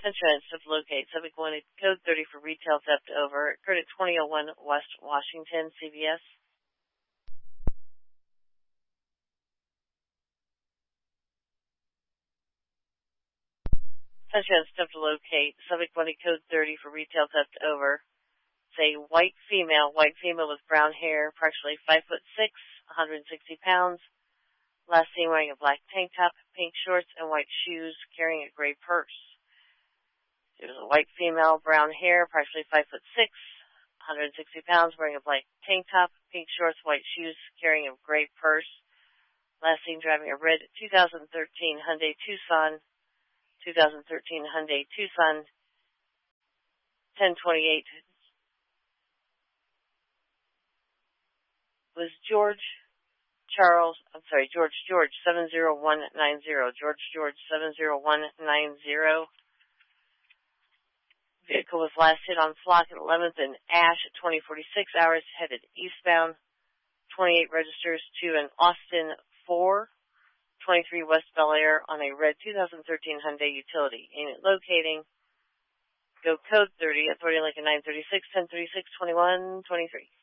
Insurance to locate. Subject wanted code 30 for retail theft over. Occurred at 2001 West Washington, CVS. Insurance to locate. Subject wanted code 30 for retail theft over. It's a white female with brown hair, approximately 5'6", 160 pounds. Last seen wearing a black tank top, pink shorts, and white shoes, carrying a gray purse. It was a white female, brown hair, approximately 5'6", 160 pounds, wearing a black tank top, pink shorts, white shoes, carrying a gray purse. Last seen driving a red 2013 Hyundai Tucson. 1028 was George 70190. George 70190. Vehicle was last hit on Flock at 11th and Ash at 2046 hours, headed eastbound. 28 registers to an Austin 423 West Bel Air on a red 2013 Hyundai utility. Unit locating. Go code 30, authority Lincoln 936, 1036, 21, 23.